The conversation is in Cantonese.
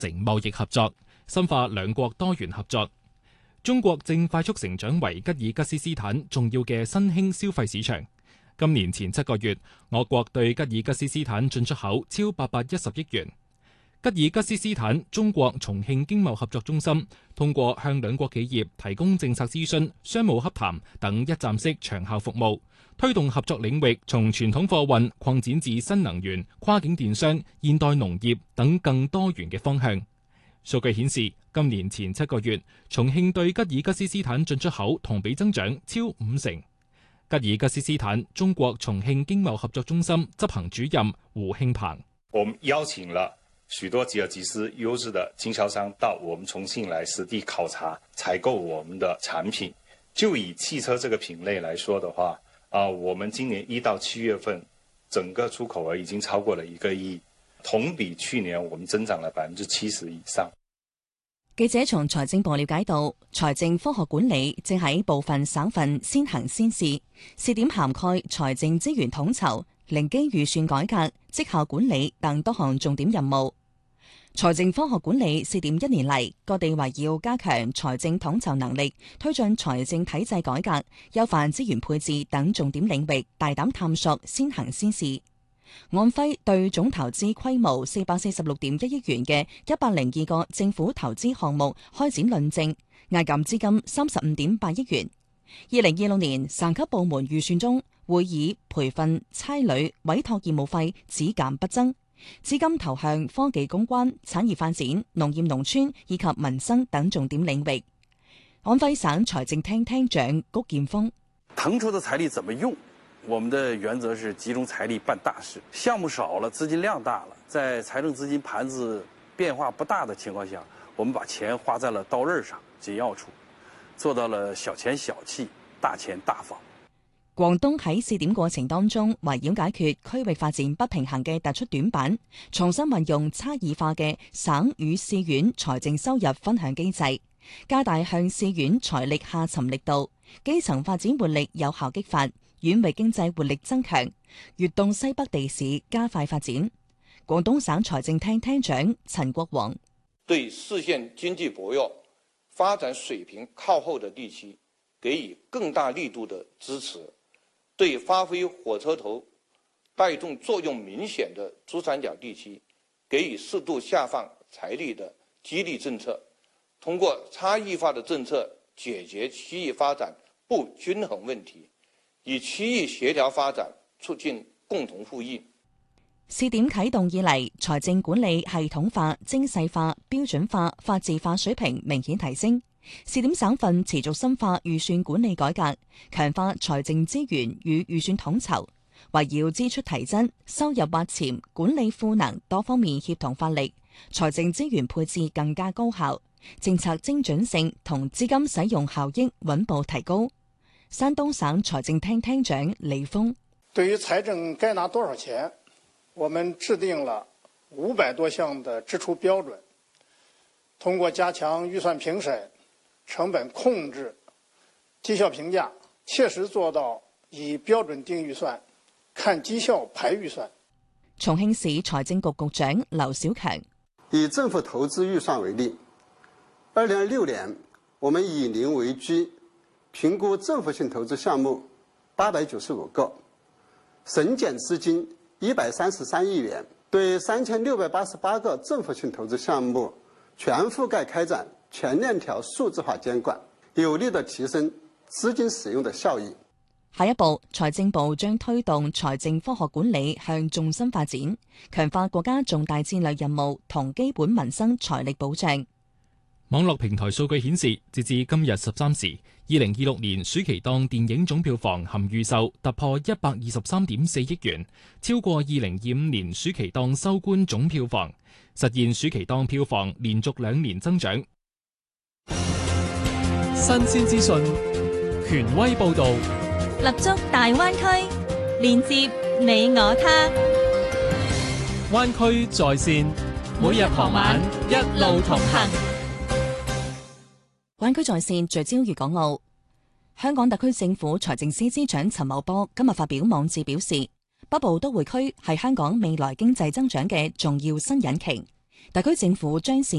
成貿易合作，深化兩國多元合作。中國正快速成長為吉爾吉斯斯坦重要嘅新興消費市場。今年前7個月，我國對吉爾吉斯斯坦進出口超810億元。吉爾吉斯斯坦中國重慶經貿合作中心通過向兩國企業提供政策諮詢、商務洽談等一站式長效服務，推動合作領域從傳統貨運擴展至新能源、跨境電商、現代農業等更多元嘅方向。數據顯示，今年前7個月，重慶對吉爾吉斯斯坦進出口同比增長超50%。吉爾吉斯斯坦中國重慶經貿合作中心執行主任胡慶鵬： 我們邀請了許多吉爾吉斯優質的經銷商到我們重慶來實地考察、採購我們的產品。就以汽車這個品類來說的話，我們今年1到7月份，整個出口額已經超過了1個億，同比去年我們增長了70%以上。 記者從財政部了解到，財政科學管理正喺部分省份先行先試，試點涵蓋財政資源統籌、零基預算改革、績效管理等多項重點任務。財政科學管理試點1年嚟，各地圍繞加強財政統籌能力、推進財政體制改革、優化資源配置等重點領域，大膽探索，先行先試。安徽對總投資規模446.1億元嘅102個政府投資項目開展論證，押金資金35.8億元。2026年省級部門預算中，會以培訓、差旅、委託業務費只減不增。資金投向科技攻關、產業發展、農業農村以及民生等重點領域。安徽省財政廳廳長谷建峰： 騰出的財力怎麼用？我們的原則是集中財力辦大事。項目少了，資金量大了，在財政資金盤子變化不大的情況下，我們把錢花在了刀刃上，緊要處，做到了小錢小氣，大錢大方。 廣東喺試點過程當中，圍繞解決區域發展不平衡嘅突出短板，重新運用差異化嘅省與市縣財政收入分享機制，加大向市縣財力下沉力度，基層發展活力有效激發，縣域經濟活力增強，粵東西北地市加快發展。廣東省財政廳廳長陳國煌： 對市縣經濟薄弱、發展水平靠後的地區，給予更大力度的支持。對發揮火車頭帶動作用明顯的珠三角地區，給予適度下放財力的激勵政策，通過差異化的政策解決區域發展不均衡問題，以區域協調發展促進共同富裕。 試點啟動以嚟，財政管理系統化、精細化、標準化、法治化水平明顯提升。試點省份持續深化預算管理改革，強化財政資源與預算統籌，圍繞支出提增、收入挖潛、管理賦能多方面協同發力，財政資源配置更加高效，政策精準性同資金使用效益穩步提高。山東省財政廳廳長李峰： 對於財政該拿多少錢，我們制定了500多項的支出標準，通過加強預算評審、成本控制、績效評價，切實做到以標準定預算，看績效排預算。 重慶市財政局局長劉小強： 以政府投資預算為例，2026年我們以零為基，評估政府性投資項目895個，省減資金133億元，對3688個政府性投資項目全覆蓋開展全鏈條數字化監管，有力地提升資金使用的效益。 下一步，財政部將推動財政科學管理向重心發展，強化國家重大戰略任務同基本民生財力保障。 網絡平台數據顯示，截至今日13時，2026年暑期檔電影總票房含預售突破123.4億元，超過2025年暑期檔收官總票房，實現暑期檔票房連續2年增長。 新鮮資訊，權威報導， 立足大灣區，連接你我他。 灣區在線，每日傍晚一路同行。 灣區在線聚焦粵港澳。香港特區政府財政司司長陳茂波今日發表網誌表示，北部都會區係香港未來經濟增長嘅重要新引擎， 特區政府將善